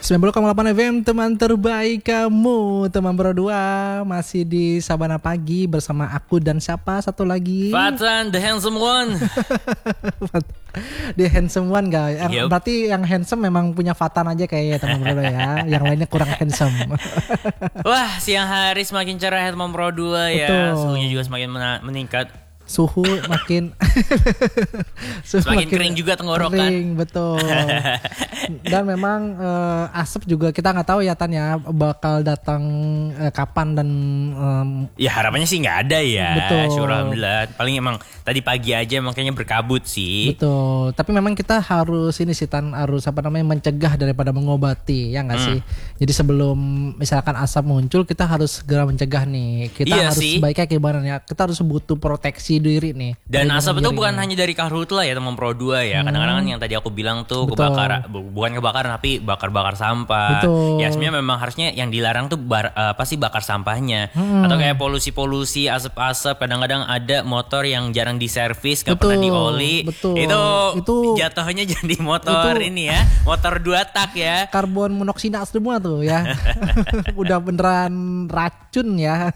90,8 FM, teman terbaik kamu, teman berdua masih di Sabana Pagi bersama aku dan siapa satu lagi? Fatan, the handsome one. The handsome one guys. Yep. Berarti yang handsome memang punya Fatan aja kayaknya teman berdua ya. Yang lainnya kurang handsome. Wah, siang hari semakin cerah ya teman Pro 2 ya. Betul. Suhunya juga semakin meningkat. Suhu makin semakin kering juga tenggorokan. Kering, betul. Dan memang asap juga kita nggak tahu ya Tan ya bakal datang kapan dan ya harapannya sih nggak ada ya. Betul. Syukur alhamdulillah. Paling emang tadi pagi aja makanya berkabut sih. Betul. Tapi memang kita harus ini sih Tan, harus mencegah daripada mengobati ya nggak sih. Jadi sebelum misalkan asap muncul kita harus segera mencegah nih. Kita iya harus sih. baiknya gimana ya. Kita harus butuh proteksi diri nih. Dan asap itu bukan dirinya. hanya dari karhutla ya teman Pro 2 ya. Kadang-kadang kan yang tadi aku bilang tuh Betul. bukan kebakaran tapi bakar-bakar sampah. Betul. Ya sebenarnya memang harusnya yang dilarang tuh pasti bakar sampahnya. Atau kayak polusi-polusi, asap-asap. Kadang-kadang ada motor yang jarang diservis, gak pernah dioli. Betul. Itu jatuhnya jadi motor ini ya, motor 2 tak ya. Karbon monoksida semua tuh ya. Udah beneran racun ya.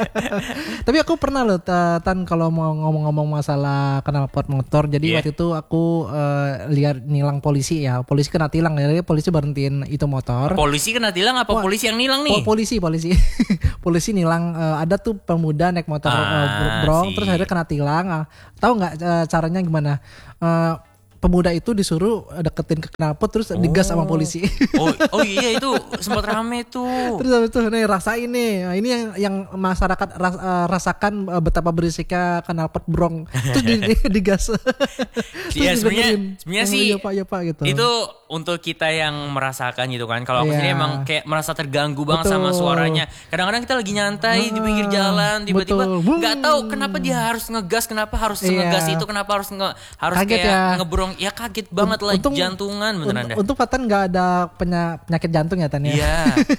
Tapi aku pernah loh Tan kalau mau ngomong-ngomong masalah knalpot motor. Jadi waktu itu aku lihat nilang polisi ya. Polisi kena tilang ya. Polisi berhentiin itu motor. Polisi kena tilang apa polisi yang nilang nih? Polisi. Polisi nilang, ada tuh pemuda naik motor brong terus akhirnya kena tilang. Tahu nggak caranya gimana? Pemuda itu disuruh deketin ke knalpot terus digas sama polisi. Oh iya itu sempat rame tuh. Terus habis itu nih rasain nih. Nah, ini yang masyarakat rasakan betapa berisiknya knalpot brong. Terus digas. Iya sebenarnya sih. Iya Pak gitu. Itu untuk kita yang merasakan gitu kan. Kalau aku sendiri emang kayak merasa terganggu banget Betul. sama suaranya. Kadang-kadang kita lagi nyantai di pinggir jalan tiba-tiba nggak tahu kenapa dia harus ngegas, kenapa harus ngegas itu, kenapa harus kaget kayak ya. ngebrong. Ya kaget banget lah, jantungan beneran dah. Untuk Fatan nggak ada penyakit jantung ya Tan ya. Iya.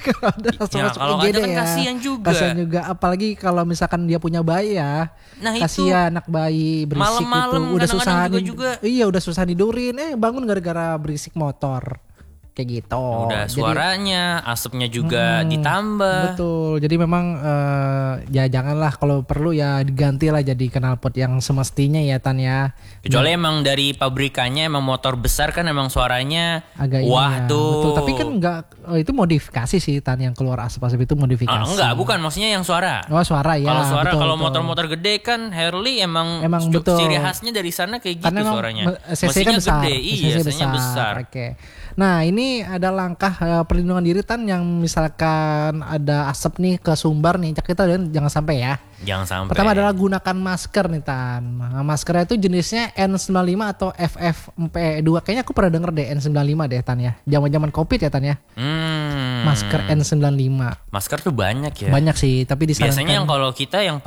Kalau nggak ada kan kasihan juga. Kasihan juga, apalagi kalau misalkan dia punya bayi ya. Nah kasihan anak bayi berisik malam-malam itu. Udah susah juga. Iya udah susah tidurin. Bangun gara-gara berisik motor. Kayak gitu. Udah suaranya, asapnya juga ditambah. Betul. Jadi memang ya janganlah, kalau perlu ya digantilah jadi knalpot yang semestinya ya Tan ya. Kecuali emang dari pabrikannya emang motor besar kan emang suaranya agak wah ya. tuh. Betul. Tapi kan enggak, itu modifikasi sih Tan, yang keluar asap-asap itu modifikasi. Enggak, bukan maksudnya yang suara. Oh suara ya. Kalau suara, betul, kalau motor-motor gede kan Harley emang betul. ciri khasnya dari sana kayak gitu. Karena suaranya. cc kan besar. Gede, iya, cc-nya besar. Oke. Nah ini ada langkah perlindungan diri Tan, yang misalkan ada asap nih ke sumber nih, kita jangan sampai ya. Jangan sampai. Pertama adalah gunakan masker nih Tan. Nah, maskernya itu jenisnya N95 atau FFP2. Kayaknya aku pernah denger deh N95 deh Tan ya. Zaman-zaman Covid ya Tan ya. Masker N95. Masker tuh banyak ya. Banyak sih, tapi disarankan. Biasanya yang kalau kita yang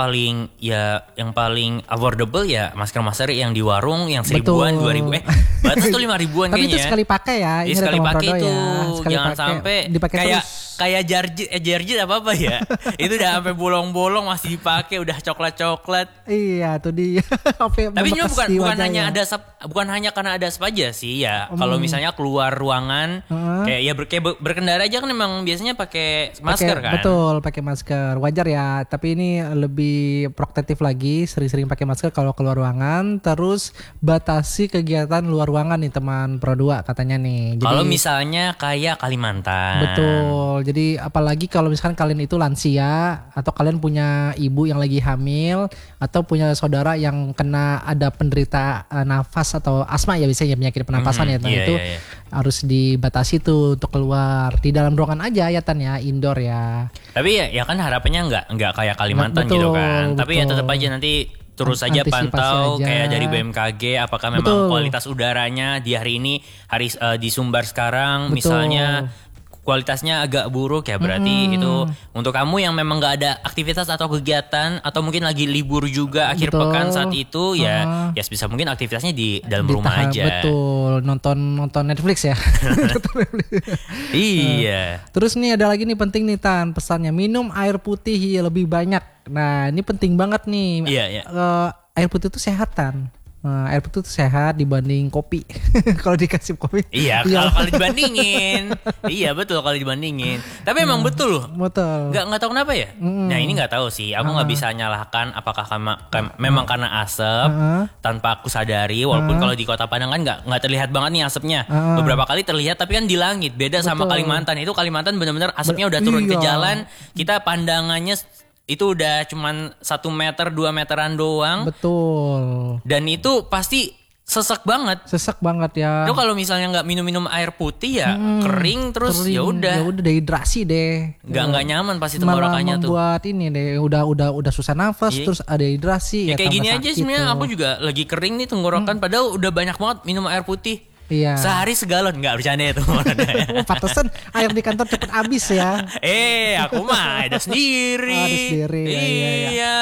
paling affordable ya masker-masker yang di warung yang 1000-an, 2000. Batas tuh 5.000-an kayaknya. Tapi itu sekali pakai ya. Ini sekali pakai itu. Ya. Jangan sampai dipakai kayak jarjit apa ya. Itu udah sampai bolong-bolong masih dipakai, udah coklat-coklat. Iya, tuh dia. Tapi ini bukan hanya ada asap, bukan hanya karena ada asap aja sih ya. Kalau misalnya keluar ruangan kayak ya berkendara aja kan memang biasanya pakai masker kan. Betul, pakai masker. Wajar ya, tapi ini lebih protektif lagi, sering-sering pakai masker kalau keluar ruangan. Terus batasi kegiatan luar ruangan nih teman Pro 2 katanya nih. Kalau misalnya kayak Kalimantan. Betul. Jadi apalagi kalau misalkan kalian itu lansia atau kalian punya ibu yang lagi hamil atau punya saudara yang kena ada penderita nafas atau asma ya, biasanya penyakit pernapasan ya Tan, itu harus dibatasi tuh untuk keluar di dalam ruangan aja ya Tan ya, indoor ya. Tapi ya kan harapannya nggak kayak Kalimantan gitu kan. Tapi ya tetap aja nanti terus saja pantau aja. Kayak dari BMKG apakah memang kualitas udaranya di hari ini di Sumbar sekarang misalnya kualitasnya agak buruk ya, berarti itu untuk kamu yang memang nggak ada aktivitas atau kegiatan atau mungkin lagi libur juga akhir pekan saat itu ya bisa mungkin aktivitasnya di dalam rumah aja. Betul, nonton Netflix ya. Iya. Terus nih ada lagi nih penting nih Tan, pesannya minum air putih lebih banyak. Nah ini penting banget nih. Iya. Air putih itu sehat Tan. Air putih itu sehat dibanding kopi. Kalau dikasih kopi. Iya, kalau dibandingin. Iya betul kalau dibandingin. Tapi emang betul loh. Betul. Nggak tahu kenapa ya. Nah ini nggak tahu sih. Aku nggak bisa nyalahkan apakah memang karena asap tanpa aku sadari. Walaupun kalau di Kota Padang kan nggak terlihat banget nih asapnya. Beberapa kali terlihat tapi kan di langit. Beda sama Kalimantan. Itu Kalimantan benar-benar asapnya udah turun ke jalan. Kita pandangannya itu udah cuman 1 meter 2 meteran doang. Betul. Dan itu pasti sesek banget. Sesek banget ya. Lo kalau misalnya nggak minum air putih ya kering terus ya udah. Ya udah dehidrasi deh. Nggak nyaman pasti tenggorokannya tuh. Malah membuat ini deh udah susah nafas terus ada dehidrasi. Ya kayak gini aja sebenarnya aku juga lagi kering nih tenggorokan padahal udah banyak banget minum air putih. Iya. Sehari segalon, nggak bercanda itu. Pantesan air di kantor cepet habis ya. Aku mah ada sendiri. Ada sendiri. Iya.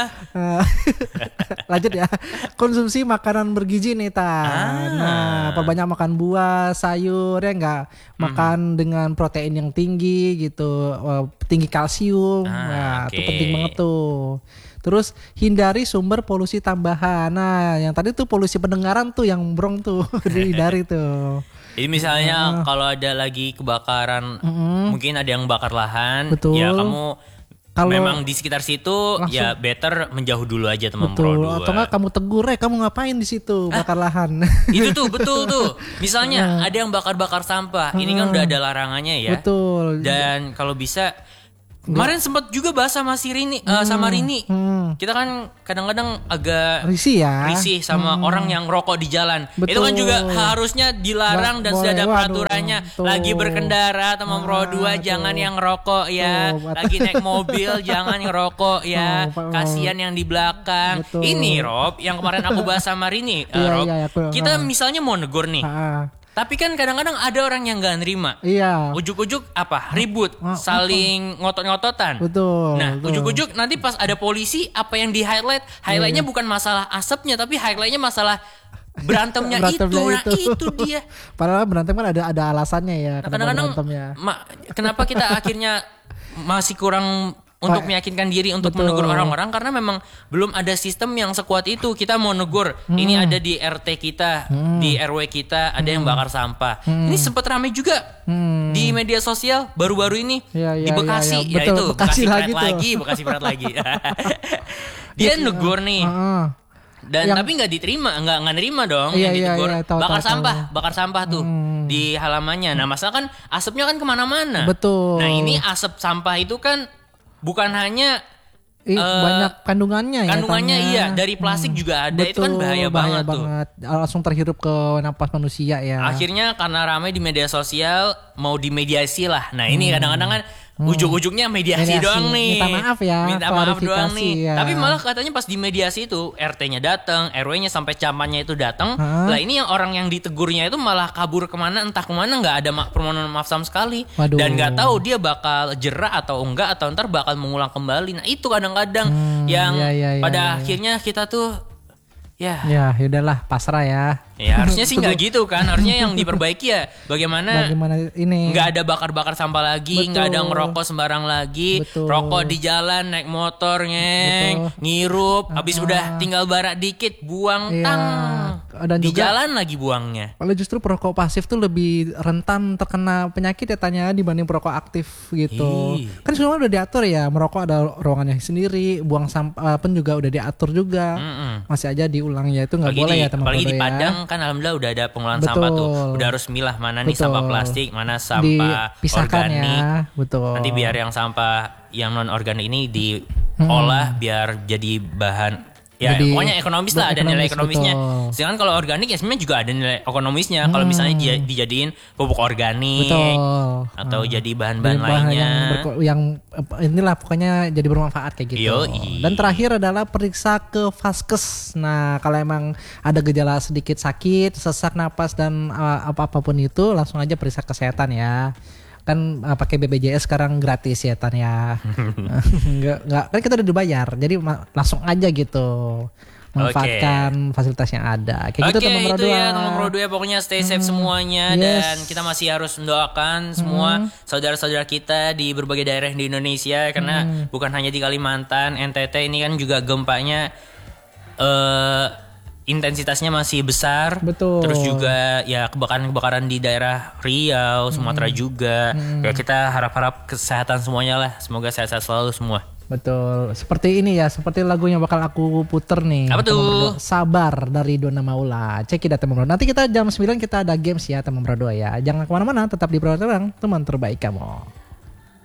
Lanjut ya. Konsumsi makanan bergizi nih Nah, perbanyak makan buah, sayur ya enggak. Makan dengan protein yang tinggi gitu, tinggi kalsium. Itu penting banget tuh. Terus hindari sumber polusi tambahan. Nah, yang tadi tuh polusi pendengaran tuh yang brong tuh dihindari tuh. Jadi misalnya kalau ada lagi kebakaran, mungkin ada yang bakar lahan, betul. Ya kamu memang di sekitar situ langsung, ya better menjauh dulu aja teman Pro 2. Atau enggak kamu tegur kamu ngapain di situ bakar lahan. Itu tuh betul tuh. Misalnya ada yang bakar-bakar sampah, ini kan udah ada larangannya ya. Betul. Dan kalau bisa kemarin sempat juga bahas sama sama Rini. Kita kan kadang-kadang agak risih sama orang yang rokok di jalan. Betul. Itu kan juga harusnya dilarang dan sudah ada peraturannya. Lagi berkendara teman Pro 2 jangan yang rokok ya. Lagi naik mobil jangan ngerokok ya. Kasihan yang di belakang. Betul. Ini Rob yang kemarin aku bahas sama Rini. Rob, kita misalnya mau negur nih. Tapi kan kadang-kadang ada orang yang gak nerima. Iya. Ujuk-ujuk apa? Ribut. Saling ngotot-ngototan. Betul. Nah, ujuk-ujuk nanti pas ada polisi, apa yang di-highlight? Highlightnya bukan masalah asapnya, tapi highlightnya masalah berantemnya itu. Nah, itu dia. Padahal berantem kan ada alasannya ya. Nah, kadang-kadang, kenapa kita akhirnya masih kurang untuk meyakinkan diri untuk menegur orang-orang karena memang belum ada sistem yang sekuat itu. Kita mau negur, ini ada di RT kita, di RW kita ada yang bakar sampah. Ini sempat ramai juga di media sosial baru-baru ini di Bekasi. Ya itu Bekasi berat lagi. Dia negur nih. Dan tapi nggak diterima, nggak nerima dong yang ditegur. Bakar sampah tuh di halamannya. Nah masalah kan asapnya kan kemana-mana. Betul. Nah ini asap sampah itu kan bukan hanya banyak kandungannya iya dari plastik juga ada. Betul, itu kan bahaya banget tuh. Langsung terhirup ke napas manusia ya. Akhirnya karena ramai di media sosial mau dimediasi lah. Nah ini kadang-kadang kan ujung-ujungnya mediasi doang nih. Minta maaf doang nih. Ya. Tapi malah katanya pas di mediasi itu RT-nya datang, RW-nya sampai camannya itu datang. Lah ini yang orang yang ditegurnya itu malah kabur kemana entah kemana, nggak ada permohonan maaf sama sekali. Waduh. Dan nggak tahu dia bakal jerak atau enggak atau ntar bakal mengulang kembali. Nah itu kadang-kadang yang pada akhirnya kita tuh ya udahlah pasrah ya. Ya harusnya sih nggak gitu kan. Harusnya yang diperbaiki ya bagaimana ini nggak ada bakar-bakar sampah lagi, nggak ada ngerokok sembarang lagi. Betul. Rokok di jalan, naik motor ngirup, habis udah tinggal barak dikit buang dan di juga, jalan lagi buangnya. Kalau justru perokok pasif tuh lebih rentan terkena penyakit ya tanya dibanding perokok aktif gitu. Kan semua udah diatur ya, merokok ada ruangannya sendiri, buang sampah pun juga udah diatur juga. Masih aja diulang ya itu nggak boleh ya teman-teman. Apalagi di Padang kan alhamdulillah udah ada pengelolaan sampah tuh. Udah harus milah mana nih sampah plastik, mana sampah organik. Ya. Betul. Nanti biar yang sampah yang non organik ini diolah biar jadi bahan. Ya jadi, pokoknya ekonomis lah, ada nilai ekonomisnya. Sedangkan kalau organik ya sebenarnya juga ada nilai ekonomisnya. Kalau misalnya dijadiin pupuk organik atau jadi bahan-bahan lainnya. Yang inilah pokoknya jadi bermanfaat kayak gitu. Yoi. Dan terakhir adalah periksa ke Vaskes. Nah kalau emang ada gejala sedikit sakit, sesak napas dan apapun itu langsung aja periksa kesehatan ya. Kan pakai BPJS sekarang gratis ya Tan ya. Enggak kan kita udah dibayar. Jadi langsung aja gitu. Manfaatkan fasilitas yang ada. Kayak gitu teman Pro 2. Ya teman Pro 2 pokoknya stay safe semuanya dan kita masih harus mendoakan semua saudara-saudara kita di berbagai daerah di Indonesia karena bukan hanya di Kalimantan, NTT ini kan juga gempanya intensitasnya masih besar. Betul. Terus juga ya kebakaran-kebakaran di daerah Riau, Sumatera juga. Ya kita harap-harap kesehatan semuanya lah. Semoga sehat-sehat selalu semua. Betul. Seperti ini ya, seperti lagu yang bakal aku puter nih. Apa tuh? Sabar dari Donna Maula. Cek kita teman-teman. Nanti kita jam 9 kita ada games ya teman Bro 2 ya. Jangan kemana-mana, tetap di Bro Terang, teman terbaik kamu.